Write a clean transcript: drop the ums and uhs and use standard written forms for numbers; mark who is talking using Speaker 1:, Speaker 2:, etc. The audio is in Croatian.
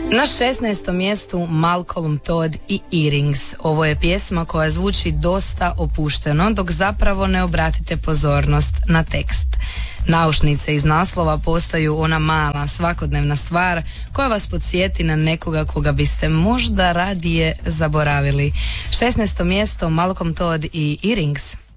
Speaker 1: Na 16. mjestu Malcolm Todd i Earrings. Ovo je pjesma koja zvuči dosta opušteno, dok zapravo ne obratite pozornost na tekst. Naušnice iz naslova postaju ona mala, svakodnevna stvar koja vas podsjeti na nekoga koga biste možda radije zaboravili. 16. mjesto Malcolm Todd i Earrings.